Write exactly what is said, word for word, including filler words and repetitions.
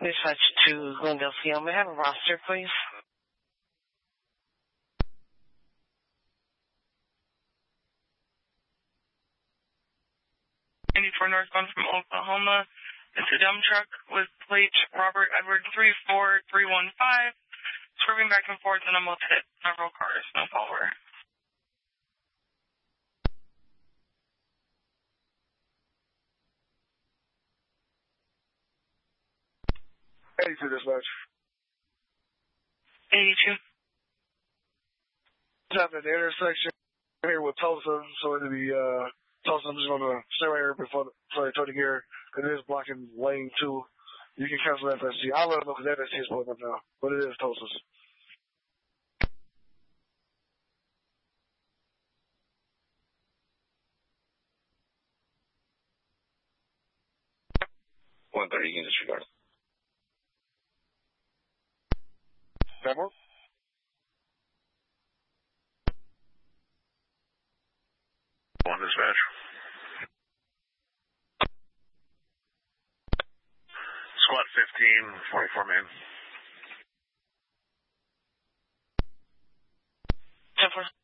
Dispatch to Glendale C L. May I have a roster, please? ninety-four northbound from Oklahoma. It's a dump truck with plate Robert Edward three four three one five. Swerving back and forth and almost hit several cars. No follower. eighty-two dispatch. eighty-two. What's happening at the intersection here with Tulsa, so into the, uh, Tulsa, I'm just on the stairway before, sorry, turning here. It is blocking lane two. You can cancel F S C. I'll let them know because F S C is pulling up now, but it is Tulsa's. one thirty, you can disregard. Pepper? One dispatch. Squad fifteen, forty-four man. ten four.